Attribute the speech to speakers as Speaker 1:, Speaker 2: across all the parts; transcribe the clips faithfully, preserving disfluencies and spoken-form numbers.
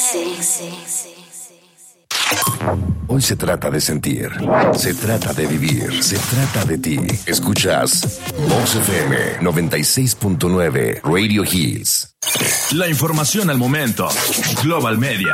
Speaker 1: Hoy se trata de sentir, se trata de vivir, se trata de ti. Escuchas Vox F M noventa y seis punto nueve Radio Hits.
Speaker 2: La información al momento. Global Media.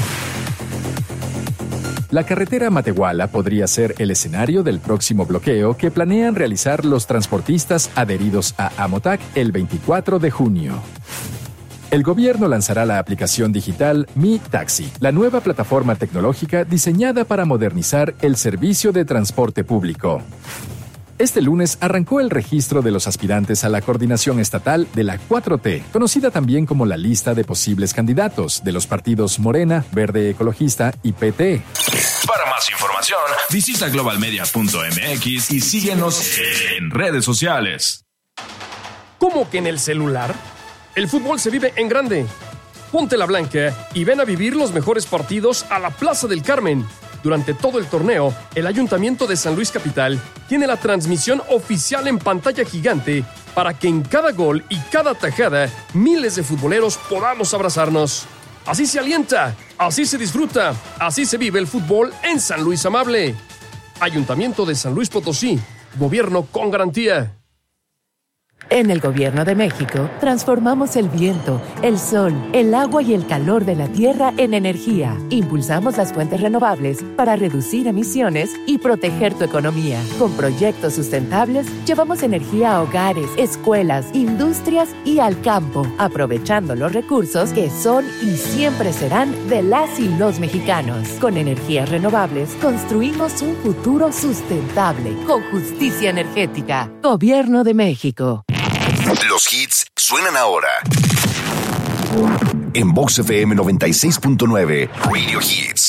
Speaker 3: La carretera Matehuala podría ser el escenario del próximo bloqueo que planean realizar los transportistas adheridos a Amotac el veinticuatro de junio. El gobierno lanzará la aplicación digital Mi Taxi, la nueva plataforma tecnológica diseñada para modernizar el servicio de transporte público. Este lunes arrancó el registro de los aspirantes a la coordinación estatal de la cuatro T, conocida también como la lista de posibles candidatos de los partidos Morena, Verde Ecologista y P T.
Speaker 2: Para más información, visita global media punto m x y síguenos en redes sociales.
Speaker 4: ¿Cómo que en el celular? El fútbol se vive en grande. Ponte la blanca y ven a vivir los mejores partidos a la Plaza del Carmen. Durante todo el torneo, el Ayuntamiento de San Luis Capital tiene la transmisión oficial en pantalla gigante para que en cada gol y cada tajada miles de futboleros podamos abrazarnos. Así se alienta, así se disfruta, así se vive el fútbol en San Luis Amable. Ayuntamiento de San Luis Potosí, gobierno con garantía.
Speaker 5: En el Gobierno de México, transformamos el viento, el sol, el agua y el calor de la tierra en energía. Impulsamos las fuentes renovables para reducir emisiones y proteger tu economía. Con proyectos sustentables, llevamos energía a hogares, escuelas, industrias y al campo, aprovechando los recursos que son y siempre serán de las y los mexicanos. Con energías renovables, construimos un futuro sustentable, con justicia energética. Gobierno de México.
Speaker 1: Los hits suenan ahora. En Vox F M noventa y seis punto nueve Radio Hits.